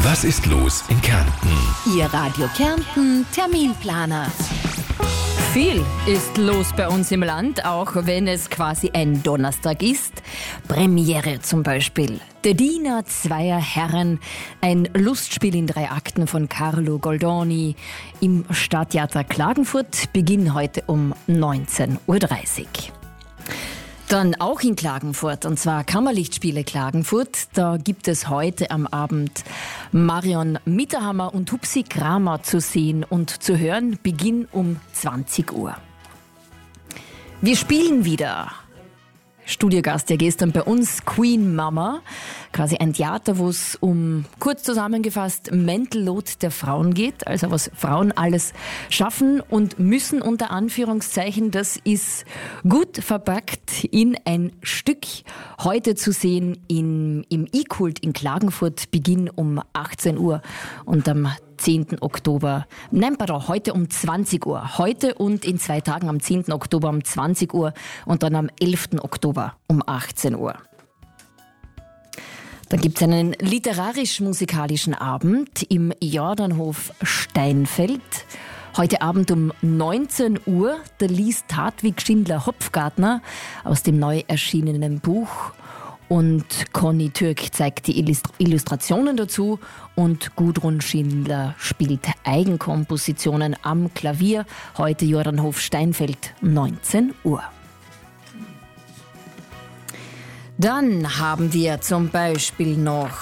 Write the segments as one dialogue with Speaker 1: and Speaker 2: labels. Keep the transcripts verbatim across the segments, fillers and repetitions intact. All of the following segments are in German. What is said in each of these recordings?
Speaker 1: Was ist los in Kärnten?
Speaker 2: Ihr Radio Kärnten Terminplaner.
Speaker 3: Viel ist los bei uns im Land, auch wenn es quasi ein Donnerstag ist. Premiere zum Beispiel. Der Diener zweier Herren, ein Lustspiel in drei Akten von Carlo Goldoni im Stadttheater Klagenfurt, Beginn heute um neunzehn Uhr dreißig. Dann auch in Klagenfurt, und zwar Kammerlichtspiele Klagenfurt. Da gibt es heute am Abend Marion Mitterhammer und Hupsi Kramer zu sehen und zu hören. Beginn um zwanzig Uhr. Wir spielen wieder. Studiogast ja gestern bei uns, Queen Mama. Quasi ein Theater, wo es um, kurz zusammengefasst, Mental Load der Frauen geht. Also was Frauen alles schaffen und müssen, unter Anführungszeichen. Das ist gut verpackt in ein Stück. Heute zu sehen in, im I-Kult in Klagenfurt, Beginn um achtzehn Uhr und am zehnten Oktober, nein, pardon, heute um zwanzig Uhr. Heute und in zwei Tagen am zehnten Oktober um zwanzig Uhr und dann am elften Oktober um achtzehn Uhr. Dann gibt es einen literarisch-musikalischen Abend im Jordanhof Steinfeld. Heute Abend um neunzehn Uhr, da liest Hartwig Schindler-Hopfgartner aus dem neu erschienenen Buch. Und Conny Türk zeigt die Illustrationen dazu und Gudrun Schindler spielt Eigenkompositionen am Klavier. Heute Jordanhof Steinfeld, neunzehn Uhr. Dann haben wir zum Beispiel noch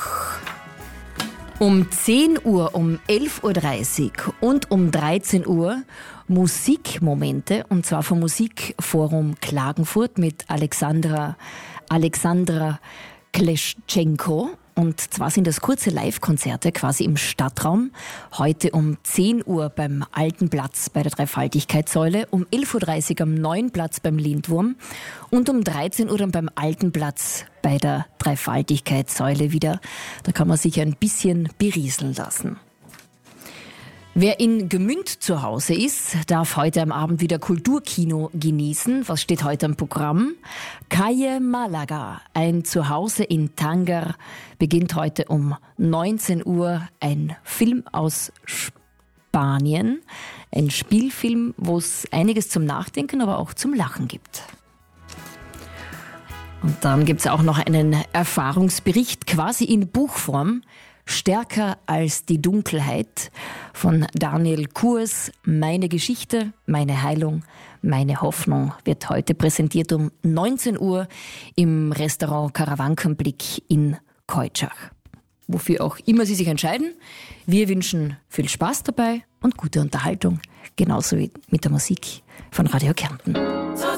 Speaker 3: um zehn Uhr, um elf Uhr dreißig und um dreizehn Uhr Musikmomente, und zwar vom Musikforum Klagenfurt mit Alexandra Alexandra Kleschenko. Und zwar sind das kurze Live-Konzerte quasi im Stadtraum. Heute um zehn Uhr beim Alten Platz bei der Dreifaltigkeitssäule, um elf Uhr dreißig am Neuen Platz beim Lindwurm und um dreizehn Uhr dann beim Alten Platz bei der Dreifaltigkeitssäule wieder. Da kann man sich ein bisschen berieseln lassen. Wer in Gmünd zu Hause ist, darf heute am Abend wieder Kulturkino genießen. Was steht heute am Programm? Calle Malaga, ein Zuhause in Tanger, beginnt heute um neunzehn Uhr. Ein Film aus Spanien, ein Spielfilm, wo es einiges zum Nachdenken, aber auch zum Lachen gibt. Und dann gibt es auch noch einen Erfahrungsbericht, quasi in Buchform. Stärker als die Dunkelheit von Daniel Kurs. Meine Geschichte, meine Heilung, meine Hoffnung wird heute präsentiert um neunzehn Uhr im Restaurant Karawankenblick in Keutschach. Wofür auch immer Sie sich entscheiden. Wir wünschen viel Spaß dabei und gute Unterhaltung. Genauso wie mit der Musik von Radio Kärnten.